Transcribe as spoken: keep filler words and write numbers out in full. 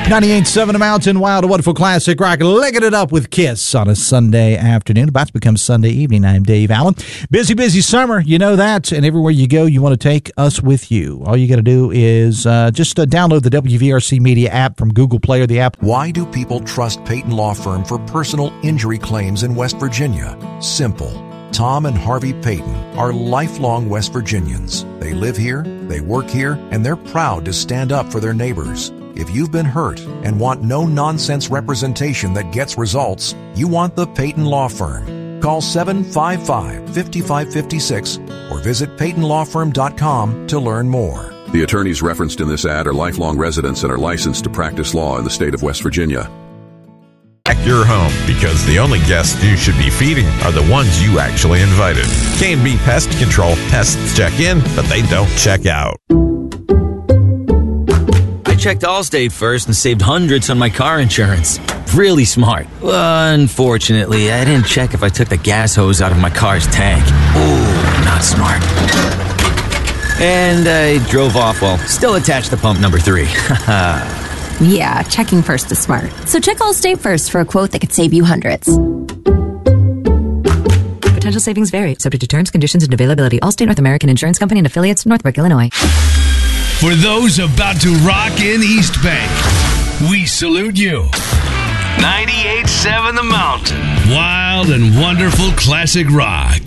ninety-eight point seven Mountain, wild, wonderful classic rock. Licking it up with Kiss on a Sunday afternoon. About to become Sunday evening. I'm Dave Allen. Busy, busy summer. You know that. And everywhere you go, you want to take us with you. All you got to do is uh, just uh, download the W V R C Media app from Google Play or the app. Why do people trust Peyton Law Firm for personal injury claims in West Virginia? Simple. Tom and Harvey Peyton are lifelong West Virginians. They live here, they work here, and they're proud to stand up for their neighbors. If you've been hurt and want no-nonsense representation that gets results, you want the Peyton Law Firm. Call seven five five, five five five six or visit peyton law firm dot com to learn more. The attorneys referenced in this ad are lifelong residents and are licensed to practice law in the state of West Virginia. At your home, because the only guests you should be feeding are the ones you actually invited. K and B Pest Control pests check in, but they don't check out. I checked Allstate first and saved hundreds on my car insurance. Really smart. Unfortunately, I didn't check if I took the gas hose out of my car's tank. Ooh, not smart. And I drove off while still attached to pump number three. Yeah, checking first is smart. So check Allstate first for a quote that could save you hundreds. Potential savings vary, subject to terms, conditions, and availability. Allstate North American Insurance Company and affiliates, Northbrook, Illinois. For those about to rock in East Bay, we salute you. ninety-eight point seven The Mountain. Wild and wonderful classic rock.